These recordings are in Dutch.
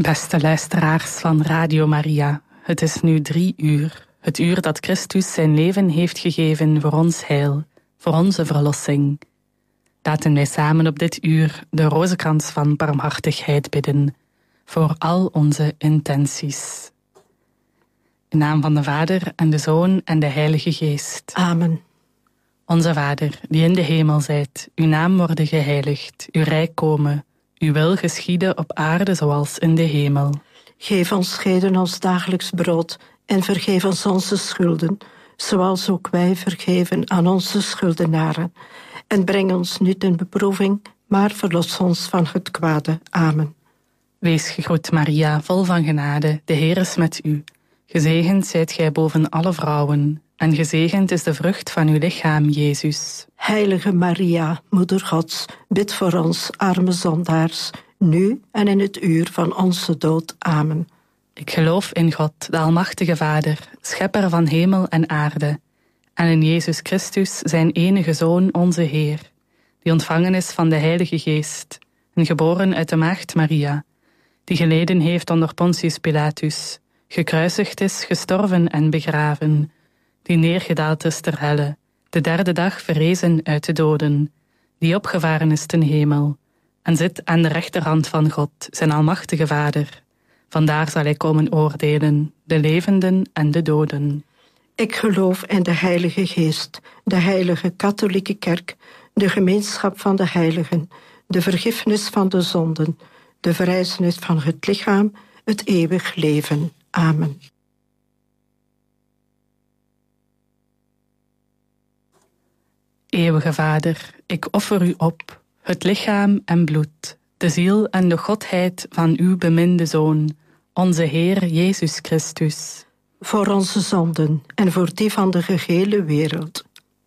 Beste luisteraars van Radio Maria, het is nu 3 uur. Het uur dat Christus zijn leven heeft gegeven voor ons heil, voor onze verlossing. Laten wij samen op dit uur de rozenkrans van barmhartigheid bidden, voor al onze intenties. In naam van de Vader en de Zoon en de Heilige Geest. Amen. Onze Vader, die in de hemel zijt, uw naam worden geheiligd, uw rijk komen, uw wil geschieden op aarde zoals in de hemel. Geef ons heden ons dagelijks brood en vergeef ons onze schulden, zoals ook wij vergeven aan onze schuldenaren. En breng ons niet in beproeving, maar verlos ons van het kwade. Amen. Wees gegroet Maria, vol van genade, de Heer is met u. Gezegend zijt gij boven alle vrouwen, en gezegend is de vrucht van uw lichaam, Jezus. Heilige Maria, Moeder Gods, bid voor ons, arme zondaars, nu en in het uur van onze dood. Amen. Ik geloof in God, de Almachtige Vader, schepper van hemel en aarde, en in Jezus Christus, zijn enige Zoon, onze Heer, die ontvangen is van de Heilige Geest, en geboren uit de maagd Maria, die geleden heeft onder Pontius Pilatus, gekruisigd is, gestorven en begraven, die neergedaald is ter helle, de 3e dag verrezen uit de doden, die opgevaren is ten hemel, en zit aan de rechterhand van God, zijn Almachtige Vader. Vandaar zal hij komen oordelen, de levenden en de doden. Ik geloof in de Heilige Geest, de heilige katholieke kerk, de gemeenschap van de heiligen, de vergiffenis van de zonden, de verrijzenis van het lichaam, het eeuwig leven. Amen. Eeuwige Vader, ik offer u op, het lichaam en bloed, de ziel en de godheid van uw beminde Zoon, onze Heer Jezus Christus. Voor onze zonden en voor die van de gehele wereld.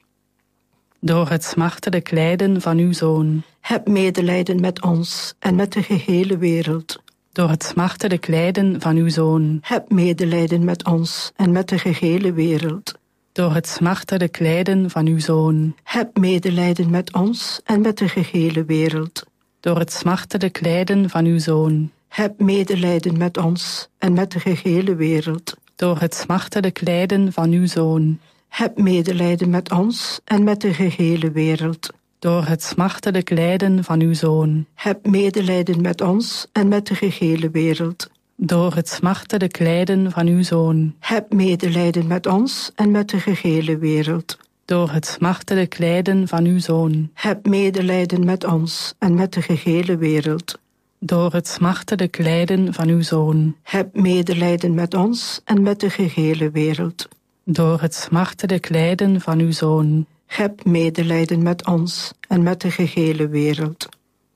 Door het smartelijk lijden van uw Zoon. Heb medelijden met ons en met de gehele wereld. Door het smartelijk lijden van uw Zoon. Heb medelijden met ons en met de gehele wereld. Door het smartelijk lijden van uw Zoon. Heb medelijden met ons en met de gehele wereld. Door het smartelijk lijden van uw Zoon. Heb medelijden met ons en met de gehele wereld. Door het smartelijk lijden van uw Zoon. Heb medelijden met ons en met de gehele wereld. Door het smartelijk lijden van uw Zoon. Heb medelijden met ons en met de gehele wereld. Door het smartelijk lijden van uw Zoon. Heb medelijden met ons en met de gehele wereld. Door het smartelijk lijden van uw Zoon. Heb medelijden met ons en met de gehele wereld. Door het smartelijk lijden van uw Zoon. Heb medelijden met ons en met de gehele wereld. Door het smartelijk lijden van uw Zoon. Heb medelijden met ons en met de gehele wereld.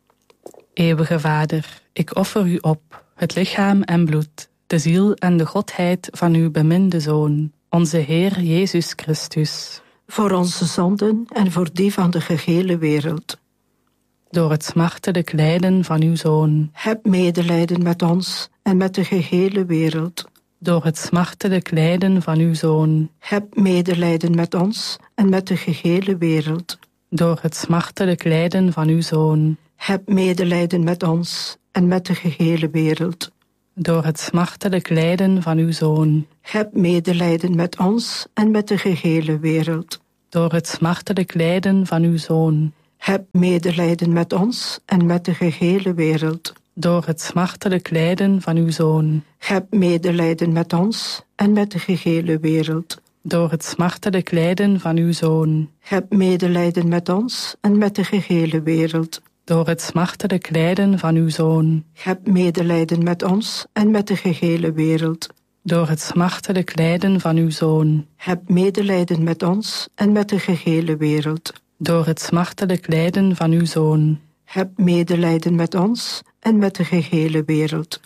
Eeuwige Vader, ik offer u op, het lichaam en bloed, de ziel en de godheid van uw beminde Zoon, onze Heer Jezus Christus. Voor onze zonden en voor die van de gehele wereld. Door het smartelijk lijden van uw Zoon. Heb medelijden met ons en met de gehele wereld. Door het smartelijk lijden van uw Zoon. Heb medelijden met ons en met de gehele wereld. Door het smartelijk lijden van uw Zoon. Heb medelijden met ons en met de gehele wereld. Door het smartelijk lijden van uw Zoon. Heb medelijden met ons en met de gehele wereld. Door het smartelijk lijden van uw Zoon. Heb medelijden met ons en met de gehele wereld. Door het smartelijk lijden van uw Zoon. Heb medelijden met ons en met de gehele wereld. Door het smartelijk lijden van uw Zoon. Heb medelijden met ons en met de gehele wereld. Door het smartelijk lijden van uw Zoon. Heb medelijden met ons en met de gehele wereld. Door het smartelijk lijden van uw Zoon. Heb medelijden met ons en met de gehele wereld. Door het smartelijk lijden van uw Zoon. Heb medelijden met ons en met de gehele wereld.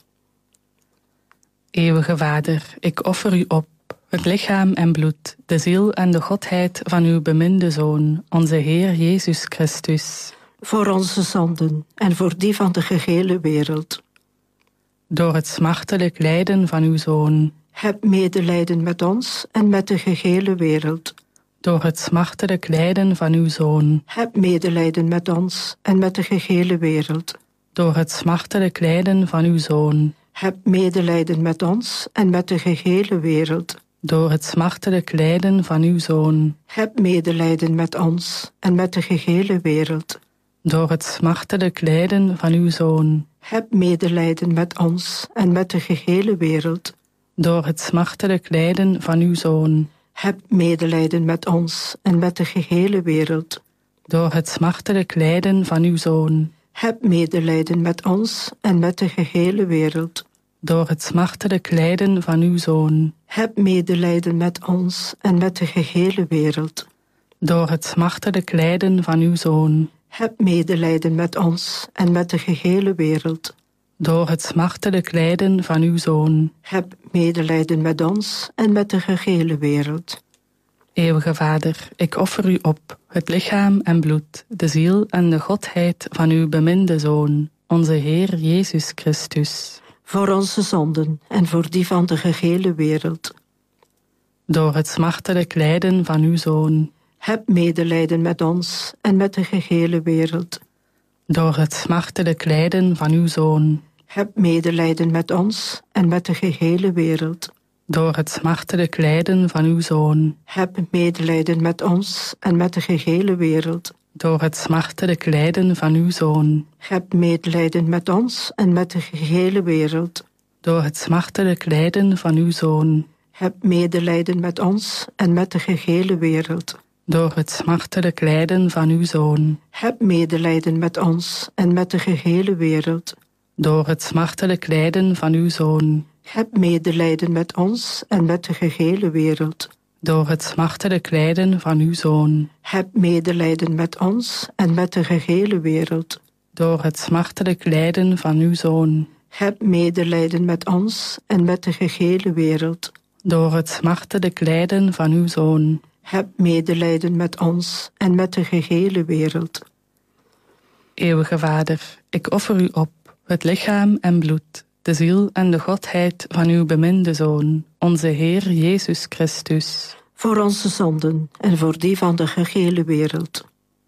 Eeuwige Vader, ik offer u op, het lichaam en bloed, de ziel en de godheid van uw beminde Zoon, onze Heer Jezus Christus. Voor onze zonden en voor die van de gehele wereld. Door het smartelijk lijden van uw Zoon. Heb medelijden met ons en met de gehele wereld. Door het smartelijk lijden van uw Zoon. Heb medelijden met ons en met de gehele wereld. Door het smartelijk lijden van uw Zoon. Heb medelijden met ons en met de gehele wereld. Door het smartelijk lijden van uw Zoon. Heb medelijden met ons en met de gehele wereld. Door het smartelijk lijden van uw Zoon. Heb medelijden met ons en met de gehele wereld. Door het smartelijk lijden van uw Zoon. Heb medelijden met ons en met de gehele wereld. Door het smartelijk lijden van uw Zoon. Heb medelijden met ons en met de gehele wereld. Door het smartelijk lijden van uw Zoon. Heb medelijden met ons en met de gehele wereld. Door het smartelijk lijden van uw Zoon. Heb medelijden met ons en met de gehele wereld. Door het smartelijk lijden van uw Zoon. Heb medelijden met ons en met de gehele wereld. Eeuwige Vader, ik offer u op het lichaam en bloed, de ziel en de godheid van uw beminde Zoon, onze Heer Jezus Christus. Voor onze zonden en voor die van de gehele wereld. Door het smartelijk lijden van uw Zoon. Heb medelijden met ons en met de gehele wereld. Door het smartelijk lijden van uw Zoon. Heb medelijden met ons en met de gehele wereld. Door het smartelijk lijden van uw Zoon. Heb medelijden met ons en met de gehele wereld. Door het smartelijk lijden van uw Zoon. Heb medelijden met ons en met de gehele wereld. Door het smartelijk lijden van uw Zoon. Heb medelijden met ons en met de gehele wereld. Door het smartelijk lijden van uw Zoon. Heb medelijden met ons en met de gehele wereld. Door het smartelijk lijden van uw Zoon. Heb medelijden met ons en met de gehele wereld. Door het smartelijk lijden van uw Zoon. Heb medelijden met ons en met de gehele wereld. Door het smartelijk lijden van uw Zoon. Heb medelijden met ons en met de gehele wereld. Door het smartelijk lijden van uw Zoon. Heb medelijden met ons en met de gehele wereld. Eeuwige Vader, ik offer u op het lichaam en bloed, de ziel en de godheid van uw beminde Zoon, onze Heer Jezus Christus. Voor onze zonden en voor die van de gehele wereld.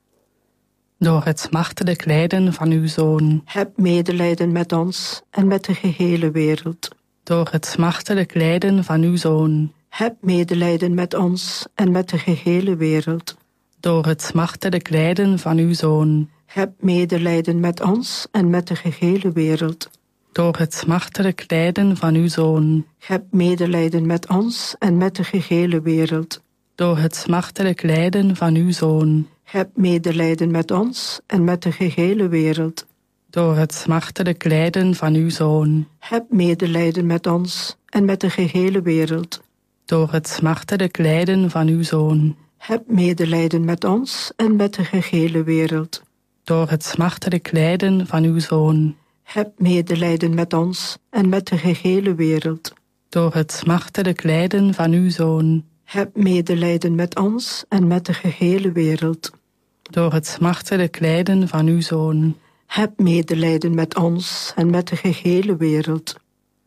Door het smartelijk lijden van uw Zoon. Heb medelijden met ons en met de gehele wereld. Door het smartelijk lijden van uw Zoon. Heb medelijden met ons en met de gehele wereld. Door het smartelijk lijden van uw Zoon. Heb medelijden met ons en met de gehele wereld. Door het smartelijk lijden van uw Zoon. Heb medelijden met ons en met de gehele wereld. Door het smartelijk lijden van uw Zoon. Heb medelijden met ons en met de gehele wereld. Door het smartelijk lijden van uw Zoon. Heb medelijden met ons en met de gehele wereld. Door het smartelijk lijden van uw Zoon. Heb medelijden met ons en met de gehele wereld. Door het smartelijk lijden van uw Zoon. Heb medelijden met ons en met de gehele wereld. Door het smartelijk lijden van uw Zoon. Heb medelijden met ons en met de gehele wereld. Door het smartelijk lijden van uw Zoon. Heb medelijden met ons en met de gehele wereld.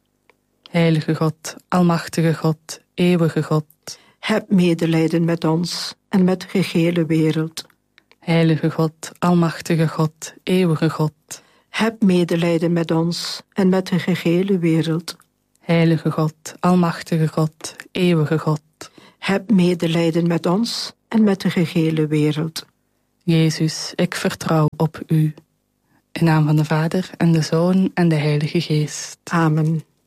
Heilige God, almachtige God, eeuwige God. Heb medelijden met ons en met de gehele wereld. Heilige God, almachtige God, eeuwige God. Heb medelijden met ons en met de gehele wereld. Heilige God, almachtige God, eeuwige God. Heb medelijden met ons en met de gehele wereld. Jezus, ik vertrouw op u. In naam van de Vader en de Zoon en de Heilige Geest. Amen.